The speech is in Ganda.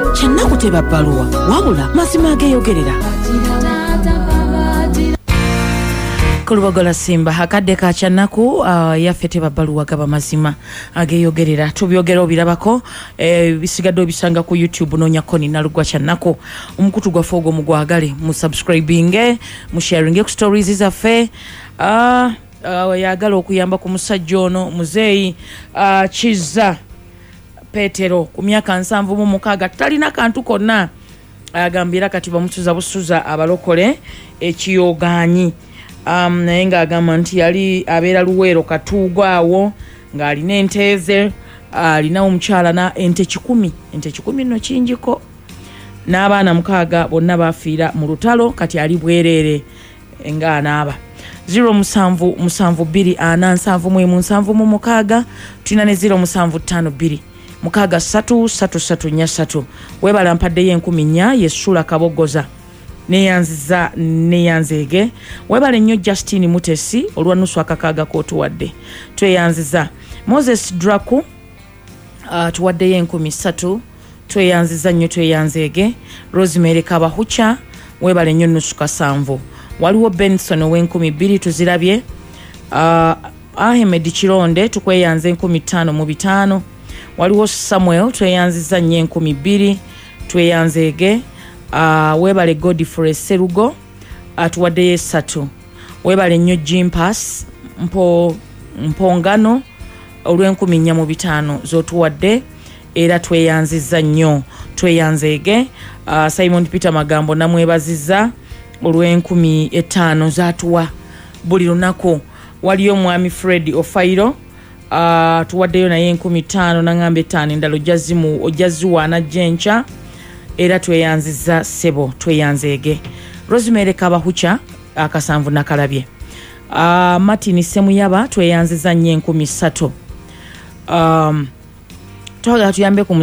Kyannaku teba bbaluwa wabula mazima ageeyogerera. Kulubagola Simba akadde ka Kyannaku yaffe teba bbaluwa gaba mazima ageeyogerera. Tubyogera obirabako bisigadde obisanga ku YouTube noonya Koni Nalugwa Kyannaku. Omukutu gwaffe ogwo mugwagale mu subscribing mu sharing ku stories zaffe. Yagala okuyamba ku musajja ono muzeeyi Kizza Petero ku myaka 76 talina kantu konna agambira kati bamutuza busuza abalokole ekiyoganyi. Naye ng'agamba nti yali abeera Luweero Katuugo awo ng'alina enteze alina omukyala na ente 10 nno kingiko n'abaana 6 bonna bafiira mu lutalo kati ali bwereere ng'anaaba. 0772477 tulina ne 0752 63333 webala mpaddeyo 10 Yesula Kabogoza neyanzege webale nnyo Justine Mutesi olwanusu akakaaga k'otuwadde tweyanziza. Moses Draku tuwaddeyo 13 tweyanziza nnyo tweyanzege. Rosemary Kabahucha webale nnyo nusu kasanvu. Waliwo Benson ow'Enkumi 2 tuzirabye. Ahmed Kironde tukweyanze 15 mu 5. Waliwo Samuel tweyanziza nnyo 12 tweyanzege. Webale Godfrey Serugo atuwaddeyo 3. Webale nnyo Jimpas Mpongano olw'Enkumi 4 mu 5 zotuwadde era tweyanziza nnyo tweyanzege. Simon Peter Magambo namwebaziza olw'Enkumi 5 zatuwa buli lunaku. Waliyo Mwami Fred Ofairo tuwaddeyo naye 15 nangambe 5 endala ojaziwa anajjencha era tweyanziza sebo tweyanzege. Rosemary Kabahucha akasanvu nakalabye. Martin Semuyaba tweyanziza nnyo 13. Twagala tuyambe ku